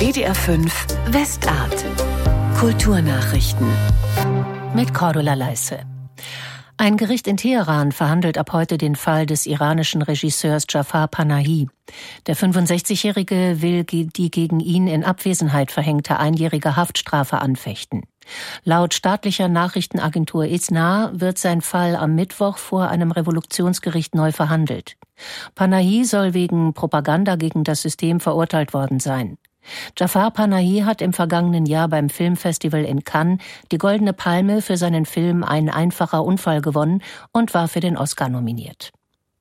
WDR 5 Westart. Kulturnachrichten. Mit Cordula Leisse. Ein Gericht in Teheran verhandelt ab heute den Fall des iranischen Regisseurs Jafar Panahi. Der 65-Jährige will die gegen ihn in Abwesenheit verhängte einjährige Haftstrafe anfechten. Laut staatlicher Nachrichtenagentur ISNA wird sein Fall am Mittwoch vor einem Revolutionsgericht neu verhandelt. Panahi soll wegen Propaganda gegen das System verurteilt worden sein. Jafar Panahi hat im vergangenen Jahr beim Filmfestival in Cannes die Goldene Palme für seinen Film Ein einfacher Unfall gewonnen und war für den Oscar nominiert.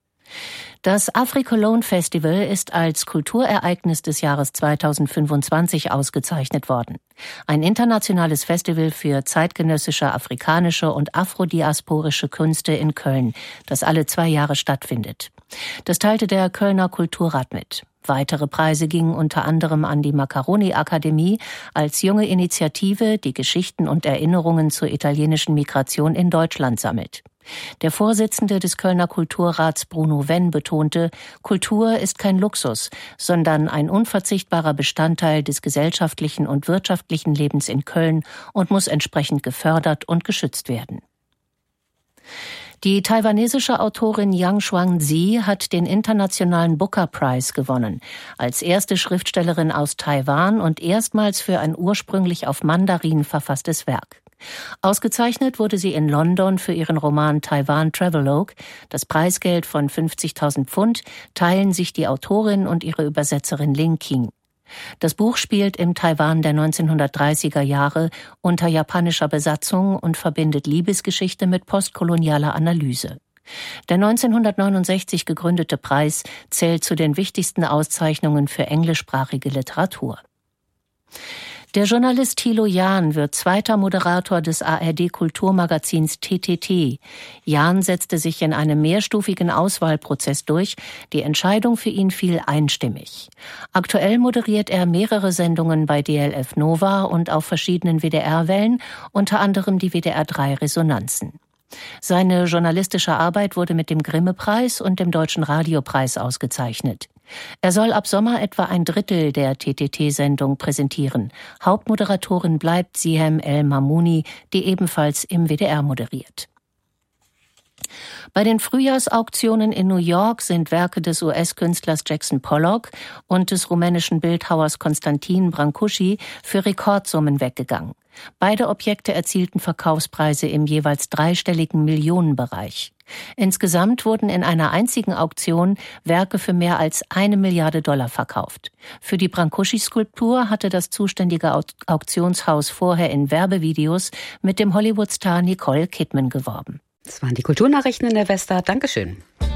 Das Afri-Cologne Festival ist als Kulturereignis des Jahres 2025 ausgezeichnet worden. Ein internationales Festival für zeitgenössische, afrikanische und afrodiasporische Künste in Köln, das alle 2 Jahre stattfindet. Das teilte der Kölner Kulturrat mit. Weitere Preise gingen unter anderem an die Macaroni-Akademie als junge Initiative, die Geschichten und Erinnerungen zur italienischen Migration in Deutschland sammelt. Der Vorsitzende des Kölner Kulturrats Bruno Wenn betonte, Kultur ist kein Luxus, sondern ein unverzichtbarer Bestandteil des gesellschaftlichen und wirtschaftlichen Lebens in Köln und muss entsprechend gefördert und geschützt werden. Die taiwanesische Autorin Yang Xuanzi hat den internationalen Booker Prize gewonnen, als erste Schriftstellerin aus Taiwan und erstmals für ein ursprünglich auf Mandarin verfasstes Werk. Ausgezeichnet wurde sie in London für ihren Roman Taiwan Travelogue. Das Preisgeld von 50.000 Pfund teilen sich die Autorin und ihre Übersetzerin Ling Qing. Das Buch spielt im Taiwan der 1930er Jahre unter japanischer Besatzung und verbindet Liebesgeschichte mit postkolonialer Analyse. Der 1969 gegründete Preis zählt zu den wichtigsten Auszeichnungen für englischsprachige Literatur. Der Journalist Thilo Jahn wird zweiter Moderator des ARD-Kulturmagazins TTT. Jahn setzte sich in einem mehrstufigen Auswahlprozess durch. Die Entscheidung für ihn fiel einstimmig. Aktuell moderiert er mehrere Sendungen bei DLF Nova und auf verschiedenen WDR-Wellen, unter anderem die WDR 3 Resonanzen. Seine journalistische Arbeit wurde mit dem Grimme-Preis und dem Deutschen Radiopreis ausgezeichnet. Er soll ab Sommer etwa 1/3 der TTT-Sendung präsentieren. Hauptmoderatorin bleibt Sihem El-Mamouni, die ebenfalls im WDR moderiert. Bei den Frühjahrsauktionen in New York sind Werke des US-Künstlers Jackson Pollock und des rumänischen Bildhauers Constantin Brancusi für Rekordsummen weggegangen. Beide Objekte erzielten Verkaufspreise im jeweils dreistelligen Millionenbereich. Insgesamt wurden in einer einzigen Auktion Werke für mehr als $1 Milliarde verkauft. Für die Brancusi-Skulptur hatte das zuständige Auktionshaus vorher in Werbevideos mit dem Hollywood-Star Nicole Kidman geworben. Das waren die Kulturnachrichten in der Westart. Dankeschön.